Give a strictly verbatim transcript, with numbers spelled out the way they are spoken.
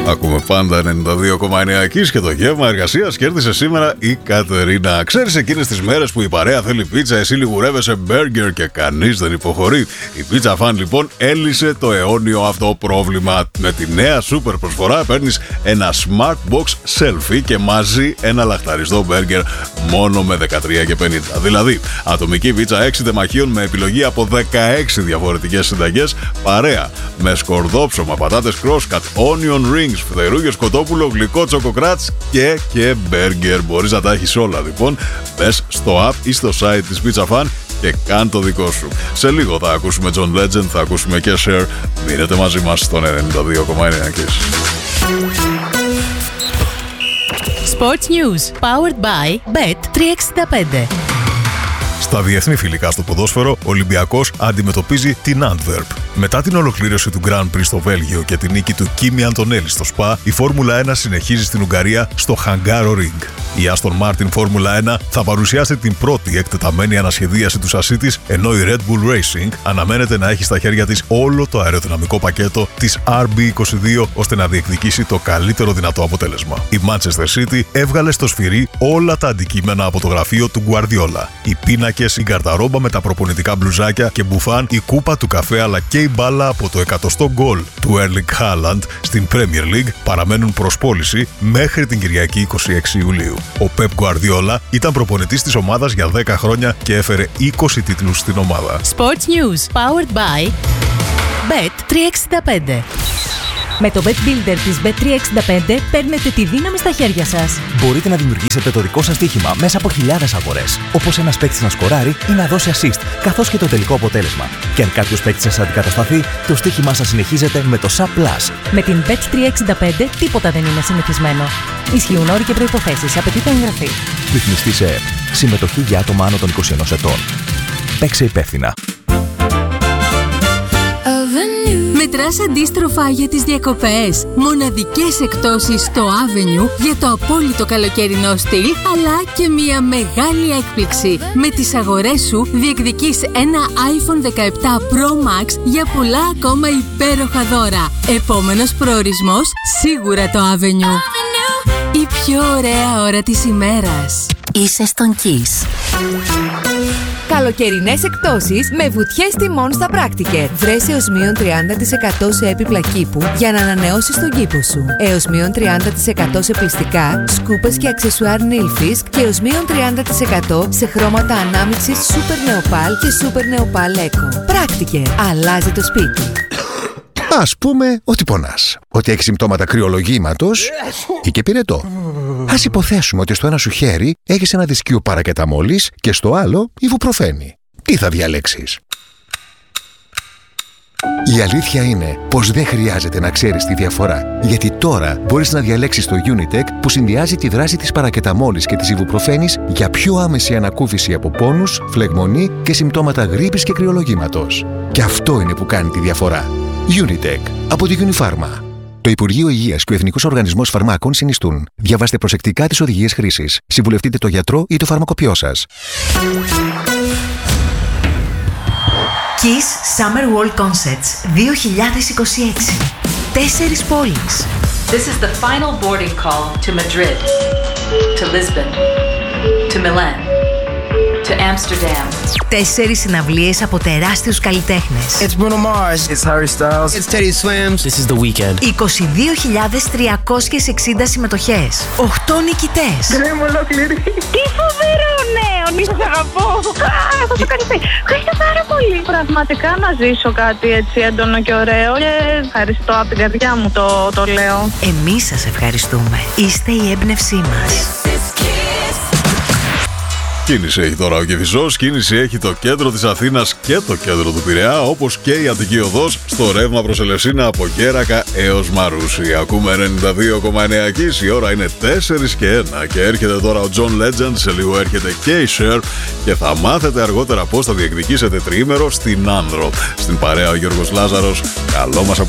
Ακούμε πάντα ενενήντα δύο κόμμα εννέα εκεί και το γεύμα εργασίας κέρδισε σήμερα η Κατερίνα. Ξέρεις εκείνες τις μέρες που η παρέα θέλει πίτσα, εσύ λιγουρεύεσαι μπέργκερ και κανείς δεν υποχωρεί. Η Pizza Fan λοιπόν έλυσε το αιώνιο αυτό πρόβλημα. Με τη νέα σούπερ προσφορά παίρνεις ένα Smart Box Selfie και μαζί ένα λαχταριστό μπέργκερ μόνο με δεκατρία και πενήντα. Δηλαδή, ατομική πίτσα έξι τεμαχίων με επιλογή από δεκαέξι διαφορετικές συνταγές, παρέα με σκορδόψωμα, πατάτες crosscut, onion rings, φτερούγες, κοτόπουλο, γλυκό τσοκοκράτς και και μπέργκερ. Μπορείς να τα έχεις όλα λοιπόν. Μπες στο app ή στο site της Pizza Fan και κάν το δικό σου. Σε λίγο θα ακούσουμε John Legend, θα ακούσουμε και Cher. Μείνετε μαζί μας στον ενενήντα δύο κόμμα εννέα. Sports News, powered by μπετ τριακόσια εξήντα πέντε. Στα διεθνή φιλικά στο ποδόσφαιρο, ο Ολυμπιακός αντιμετωπίζει την Antwerp. Μετά την ολοκλήρωση του Grand Prix στο Βέλγιο και την νίκη του Κίμι Αντωνέλη στο Σπα, η Φόρμουλα ένα συνεχίζει στην Ουγγαρία στο Χαγκάρο Ring. Η Aston Martin Φόρμουλα ένα θα παρουσιάσει την πρώτη εκτεταμένη ανασχεδίαση του σασί της, ενώ η Red Bull Racing αναμένεται να έχει στα χέρια της όλο το αεροδυναμικό πακέτο της αρ μπι είκοσι δύο ώστε να διεκδικήσει το καλύτερο δυνατό αποτέλεσμα. Η Manchester City έβγαλε στο σφυρί όλα τα αντικείμενα από το γραφείο του Guardiola. Οι πίνακες, η γκαρταρόμπα με τα προπονητικά μπλουζάκια και μπουφάν, η κούπα του καφέ αλλά και η μπάλα από το εκατοστό γκολ του Erling Haaland στην Premier League παραμένουν προς πώληση μέχρι την Κυριακή είκοσι έξι Ιουλίου. Ο Pep Guardiola ήταν προπονητής της ομάδας για δέκα χρόνια και έφερε είκοσι τίτλους στην ομάδα. Sports News, powered by μπετ τριακόσια εξήντα πέντε. Με το Bet Builder της μπετ τριακόσια εξήντα πέντε παίρνετε τη δύναμη στα χέρια σας. Μπορείτε να δημιουργήσετε το δικό σας στοίχημα μέσα από χιλιάδες αγορές. Όπως ένας παίκτης να σκοράρει ή να δώσει assist, καθώς και το τελικό αποτέλεσμα. Και αν κάποιος παίκτης σας αντικατασταθεί, το στοίχημά σας συνεχίζεται με το Sub Plus. Με την μπετ τριακόσια εξήντα πέντε τίποτα δεν είναι συνηθισμένο. Ισχύουν όροι και προϋποθέσεις. Απαιτείται εγγραφή. Ρυθμιστή σε ΕΕΠ. Συμμετοχή για άτομα άνω των είκοσι ενός ετών. Παίξε υπεύθυνα. Μετράς αντίστροφα για τις διακοπές. Μοναδικές εκπτώσεις στο Avenue για το απόλυτο καλοκαιρινό στυλ, αλλά και μια μεγάλη έκπληξη. Με τις αγορές σου διεκδικείς ένα άιφον δεκαεπτά Pro Max για πολλά ακόμα υπέροχα δώρα. Επόμενος προορισμός, σίγουρα το Avenue. Η πιο ωραία ώρα της ημέρας. Είσαι στον Kiss. Καλοκαιρινές εκπτώσεις με βουτιές τιμών στα Practiker. Βρες έως μείον τριάντα τοις εκατό σε έπιπλα κήπου για να ανανεώσεις τον κήπο σου. Έως μείον τριάντα τοις εκατό σε πλυστικά, σκούπες και αξεσουάρ Nail Fisk και έως μείον τριάντα τοις εκατό σε χρώματα ανάμειξης Super Neopal και Super Neopal Eco. Practiker. Αλλάζει το σπίτι. Ας πούμε ότι πονάς, ότι έχεις συμπτώματα κρυολογήματος ή και πυρετό. Ας υποθέσουμε ότι στο ένα σου χέρι έχεις ένα δισκείο παρακεταμόλης και στο άλλο ιβουπροφένη. Τι θα διαλέξεις? Η αλήθεια είναι πως δεν χρειάζεται να ξέρεις τη διαφορά, γιατί τώρα μπορείς να διαλέξεις το Unitec που συνδυάζει τη δράση της παρακεταμόλης και της ιβουπροφένης για πιο άμεση ανακούφιση από πόνους, φλεγμονή και συμπτώματα γρίπης και κρυολογήματος. Και αυτό είναι που κάνει τη διαφορά. Unitec από τη Unifarma. Το Υπουργείο Υγείας και ο Εθνικός Οργανισμός Φαρμάκων συνιστούν. Διαβάστε προσεκτικά τις οδηγίες χρήσης. Συμβουλευτείτε το γιατρό ή το φαρμακοποιό σας. Kiss Summer World Concerts δύο χιλιάδες είκοσι έξι. Τέσσερις πόλεις. This is the final boarding call to Madrid, to Lisbon, to Milan, to Amsterdam. Τέσσερις συναυλίες από τεράστιους καλλιτέχνες. It's Bruno Mars. It's Harry Styles. It's Teddy Swims. This is The Weeknd. είκοσι δύο χιλιάδες τριακόσιες εξήντα συμμετοχές. οκτώ νικητές. Γκρέμ ολόκληρη. Τι φοβερό νέο! Μη σας αγαπώ. Πόσο καλή. Ευχαριστώ πάρα πολύ. Πραγματικά να ζήσω κάτι έτσι έντονο και ωραίο. Και ευχαριστώ από την καρδιά μου το, το λέω. Εμείς σας ευχαριστούμε. Είστε η έμπνευσή μας. Κίνηση έχει τώρα ο Κηφισός, κίνηση έχει το κέντρο της Αθήνας και το κέντρο του Πειραιά, όπως και η Αττική Οδός στο ρεύμα προς Ελευσίνα από Κέρακα έως Μαρούσι. Ακούμε ενενήντα δύο κόμμα εννέα Kiss, η ώρα είναι τέσσερα και ένα και έρχεται τώρα ο John Legend, σε λίγο έρχεται και η Cher και θα μάθετε αργότερα πώς θα διεκδικήσετε τριήμερο στην Άνδρο. Στην παρέα ο Γιώργος Λάζαρος, καλό μας